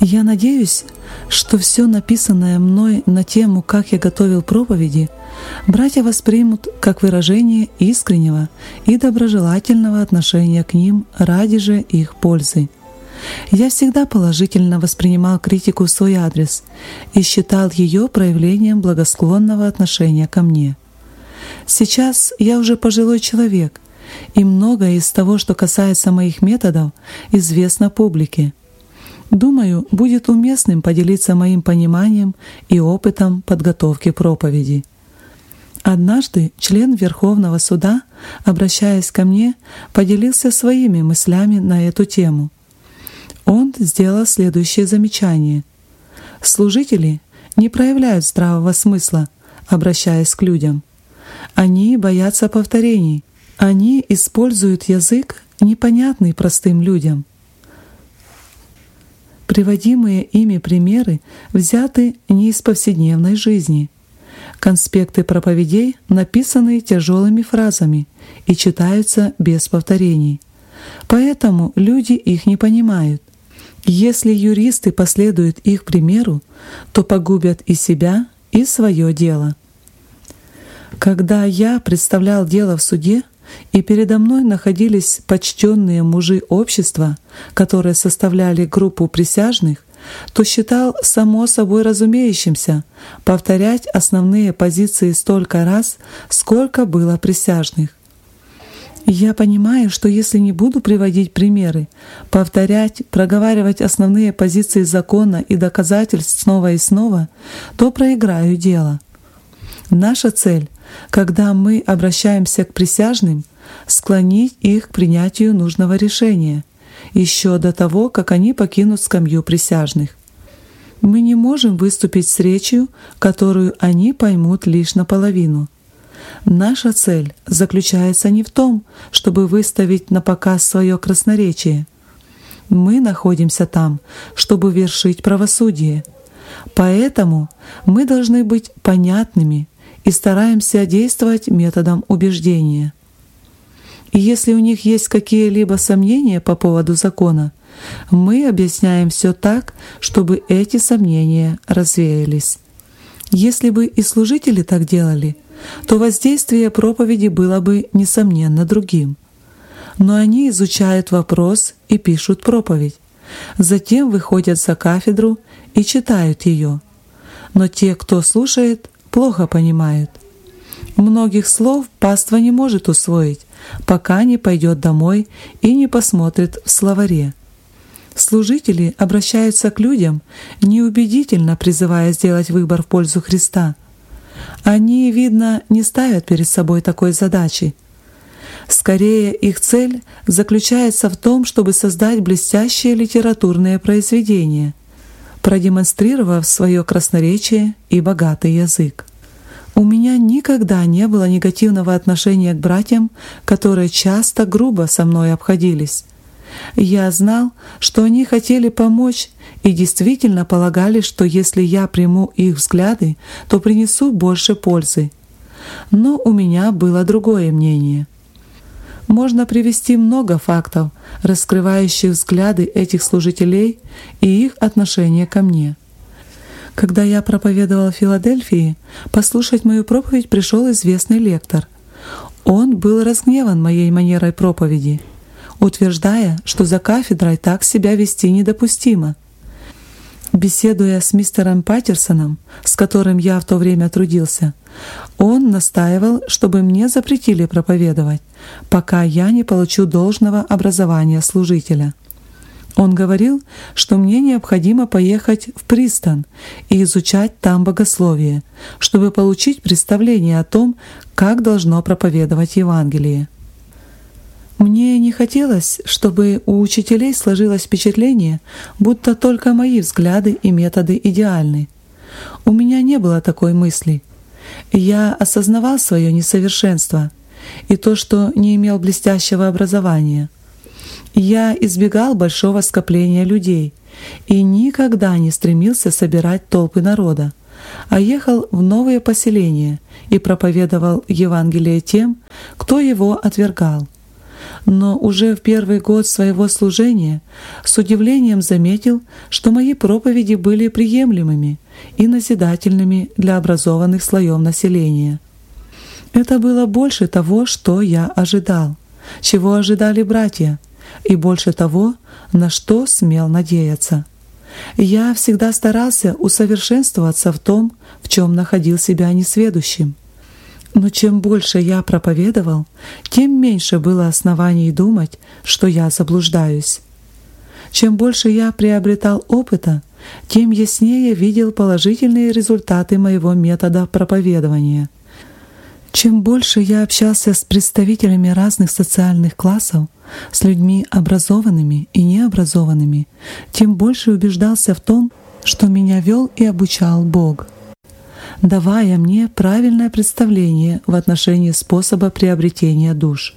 Я надеюсь, что все написанное мной на тему, как я готовил проповеди, братья воспримут как выражение искреннего и доброжелательного отношения к ним ради же их пользы. Я всегда положительно воспринимал критику в свой адрес и считал ее проявлением благосклонного отношения ко мне. Сейчас я уже пожилой человек, и многое из того, что касается моих методов, известно публике. Думаю, будет уместным поделиться моим пониманием и опытом подготовки проповеди. Однажды член Верховного Суда, обращаясь ко мне, поделился своими мыслями на эту тему. Он сделал следующее замечание. Служители не проявляют здравого смысла, обращаясь к людям. Они боятся повторений. Они используют язык, непонятный простым людям. Приводимые ими примеры взяты не из повседневной жизни. Конспекты проповедей написаны тяжелыми фразами и читаются без повторений. Поэтому люди их не понимают. Если юристы последуют их примеру, то погубят и себя, и свое дело. Когда я представлял дело в суде, и передо мной находились почтенные мужи общества, которые составляли группу присяжных, то считал само собой разумеющимся повторять основные позиции столько раз, сколько было присяжных. Я понимаю, что если не буду приводить примеры, повторять, проговаривать основные позиции закона и доказательств снова и снова, то проиграю дело. Наша цель, когда мы обращаемся к присяжным, склонить их к принятию нужного решения, еще до того, как они покинут скамью присяжных. Мы не можем выступить с речью, которую они поймут лишь наполовину. Наша цель заключается не в том, чтобы выставить на показ свое красноречие. Мы находимся там, чтобы вершить правосудие. Поэтому мы должны быть понятными и стараемся действовать методом убеждения. И если у них есть какие-либо сомнения по поводу закона, мы объясняем все так, чтобы эти сомнения развеялись. Если бы и служители так делали, то воздействие проповеди было бы, несомненно, другим. Но они изучают вопрос и пишут проповедь, затем выходят за кафедру и читают ее. Но те, кто слушает, плохо понимают. Многих слов паства не может усвоить, пока не пойдет домой и не посмотрит в словаре. Служители обращаются к людям, неубедительно призывая сделать выбор в пользу Христа. Они, видно, не ставят перед собой такой задачи. Скорее, их цель заключается в том, чтобы создать блестящие литературные произведения, продемонстрировав свое красноречие и богатый язык. У меня никогда не было негативного отношения к братьям, которые часто грубо со мной обходились. Я знал, что они хотели помочь и действительно полагали, что если я приму их взгляды, то принесу больше пользы. Но у меня было другое мнение. Можно привести много фактов, раскрывающих взгляды этих служителей и их отношение ко мне. Когда я проповедовал в Филадельфии, послушать мою проповедь пришел известный лектор. Он был разгневан моей манерой проповеди, утверждая, что за кафедрой так себя вести недопустимо. Беседуя с мистером Паттерсоном, с которым я в то время трудился, он настаивал, чтобы мне запретили проповедовать, пока я не получу должного образования служителя. Он говорил, что мне необходимо поехать в Пристон и изучать там богословие, чтобы получить представление о том, как должно проповедовать Евангелие. Мне не хотелось, чтобы у учителей сложилось впечатление, будто только мои взгляды и методы идеальны. У меня не было такой мысли. Я осознавал свое несовершенство и то, что не имел блестящего образования. Я избегал большого скопления людей и никогда не стремился собирать толпы народа, а ехал в новые поселения и проповедовал Евангелие тем, кто его отвергал. но уже в первый год своего служения с удивлением заметил, что мои проповеди были приемлемыми и назидательными для образованных слоев населения. Это было больше того, что я ожидал, чего ожидали братья, и больше того, на что смел надеяться. Я всегда старался усовершенствоваться в том, в чем находил себя несведущим. Но чем больше я проповедовал, тем меньше было оснований думать, что я заблуждаюсь. Чем больше я приобретал опыта, тем яснее видел положительные результаты моего метода проповедования. Чем больше я общался с представителями разных социальных классов, с людьми образованными и необразованными, тем больше убеждался в том, что меня вел и обучал Бог, давая мне правильное представление в отношении способа приобретения душ.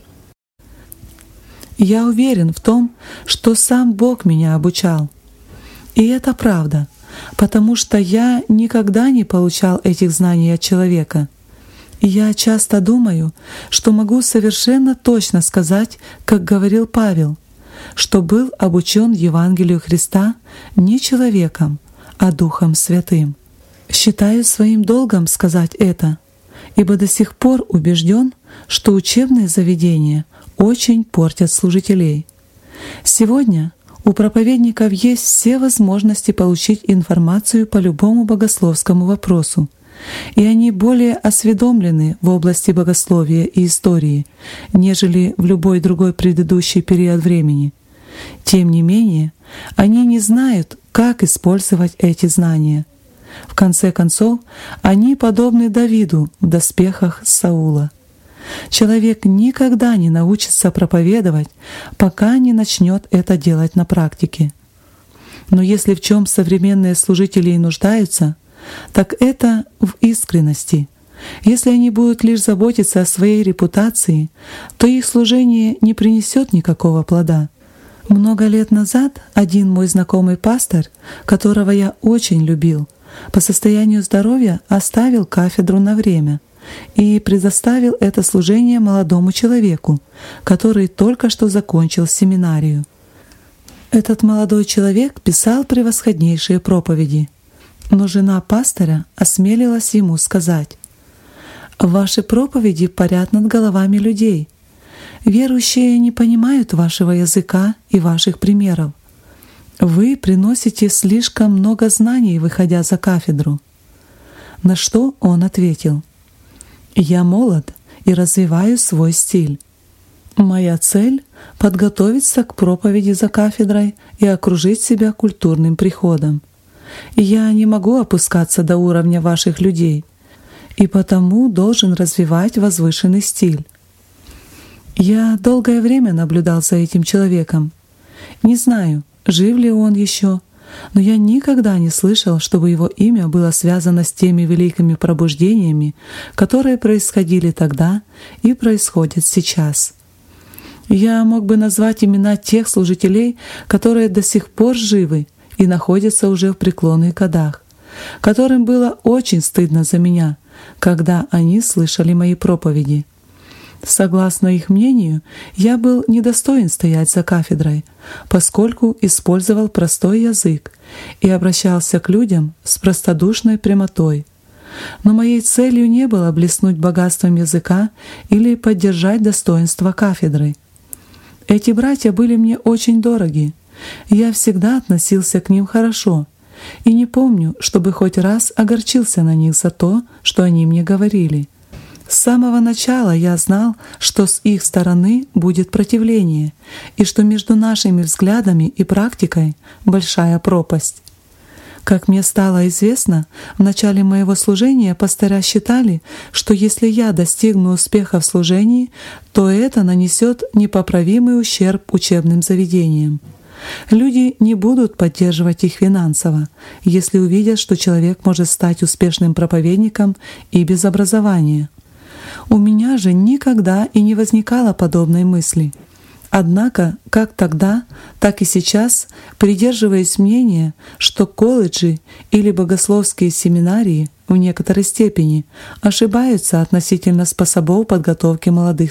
Я уверен в том, что сам Бог меня обучал. И это правда, потому что я никогда не получал этих знаний от человека. Я часто думаю, что могу совершенно точно сказать, как говорил Павел, что был обучен Евангелию Христа не человеком, а Духом Святым. Считаю своим долгом сказать это, ибо до сих пор убежден, что учебные заведения очень портят служителей. Сегодня у проповедников есть все возможности получить информацию по любому богословскому вопросу, и они более осведомлены в области богословия и истории, нежели в любой другой предыдущий период времени. Тем не менее, они не знают, как использовать эти знания. В конце концов, они подобны Давиду в доспехах Саула. Человек никогда не научится проповедовать, пока не начнет это делать на практике. Но если в чем современные служители и нуждаются, так это в искренности. Если они будут лишь заботиться о своей репутации, то их служение не принесет никакого плода. Много лет назад один мой знакомый пастор, которого я очень любил, по состоянию здоровья оставил кафедру на время и предоставил это служение молодому человеку, который только что закончил семинарию. Этот молодой человек писал превосходнейшие проповеди, но жена пастора осмелилась ему сказать: «Ваши проповеди парят над головами людей. Верующие не понимают вашего языка и ваших примеров. Вы приносите слишком много знаний, выходя за кафедру». На что он ответил: «Я молод и развиваю свой стиль. Моя цель — подготовиться к проповеди за кафедрой и окружить себя культурным приходом. Я не могу опускаться до уровня ваших людей, и потому должен развивать возвышенный стиль». Я долгое время наблюдал за этим человеком. Не знаю, жив ли он еще, но я никогда не слышал, чтобы его имя было связано с теми великими пробуждениями, которые происходили тогда и происходят сейчас. Я мог бы назвать имена тех служителей, которые до сих пор живы и находятся уже в преклонных годах, которым было очень стыдно за меня, когда они слышали мои проповеди. Согласно их мнению, я был недостоин стоять за кафедрой, поскольку использовал простой язык и обращался к людям с простодушной прямотой. Но моей целью не было блеснуть богатством языка или поддержать достоинство кафедры. Эти братья были мне очень дороги. Я всегда относился к ним хорошо и не помню, чтобы хоть раз огорчился на них за то, что они мне говорили. С самого начала я знал, что с их стороны будет противление, и что между нашими взглядами и практикой большая пропасть. Как мне стало известно, в начале моего служения пастыря считали, что если я достигну успеха в служении, то это нанесет непоправимый ущерб учебным заведениям. Люди не будут поддерживать их финансово, если увидят, что человек может стать успешным проповедником и без образования. У меня же никогда и не возникало подобной мысли. Однако, как тогда, так и сейчас, придерживаясь мнения, что колледжи или богословские семинарии в некоторой степени ошибаются относительно способов подготовки молодых